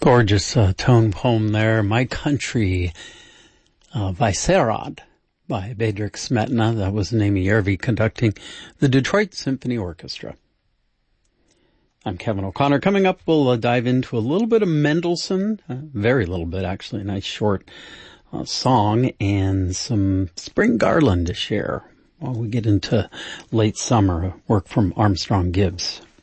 Gorgeous tone poem there. My Country, Vyserad by Bedřich Smetana. That was Amy Järvi conducting the Detroit Symphony Orchestra. I'm Kevin O'Connor. Coming up, we'll dive into a little bit of Mendelssohn, very little bit actually, a nice short song, and some Spring Garland to share while we get into late summer, work from Armstrong Gibbs.